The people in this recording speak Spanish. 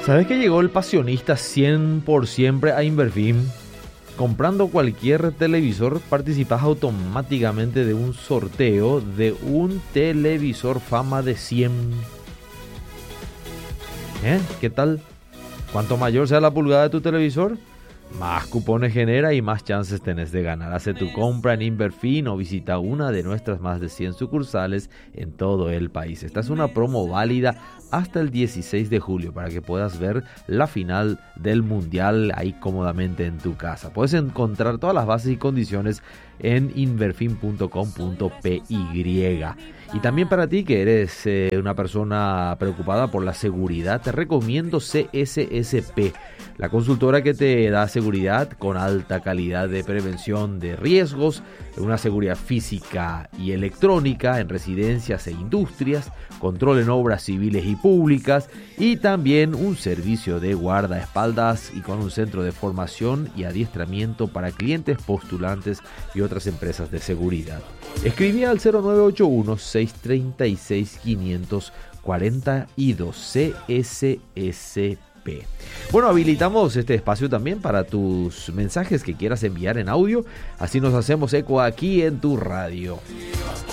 ¿Sabes que llegó el pasionista 100 por siempre a Inverfin? Comprando cualquier televisor participas automáticamente de un sorteo de un televisor Fama de 100. ¿Qué tal? Cuanto mayor sea la pulgada de tu televisor, más cupones genera y más chances tenés de ganar. Hace tu compra en Inverfin o visita una de nuestras más de 100 sucursales en todo el país. Esta es una promo válida hasta el 16 de julio para que puedas ver la final del Mundial ahí cómodamente en tu casa. Puedes encontrar todas las bases y condiciones en inverfin.com.py. Y también para ti que eres una persona preocupada por la seguridad, te recomiendo CSSP, la consultora que te da seguridad con alta calidad de prevención de riesgos, una seguridad física y electrónica en residencias e industrias, control en obras civiles y públicas y también un servicio de guardaespaldas y con un centro de formación y adiestramiento para clientes, postulantes y otras empresas de seguridad. Escribí al 0981-636-542 CSSP. Bueno, habilitamos este espacio también para tus mensajes que quieras enviar en audio, así nos hacemos eco aquí en tu radio.